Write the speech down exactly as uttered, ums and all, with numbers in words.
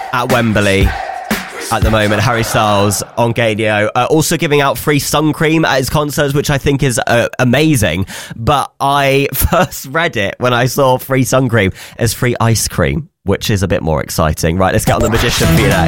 at Wembley at the moment, Harry Styles on Gadio, uh, also giving out free sun cream at his concerts, which I think is uh, amazing. But I first read it when I saw free sun cream as free ice cream, which is a bit more exciting. Right, let's get on the magician for you now.